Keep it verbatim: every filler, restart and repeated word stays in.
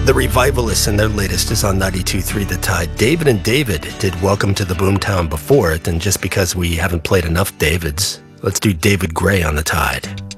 The Revivalists and their latest is on ninety-two point three The Tide. David and David did Welcome to the Boomtown before it, and just because we haven't played enough Davids, let's do David Gray on The Tide.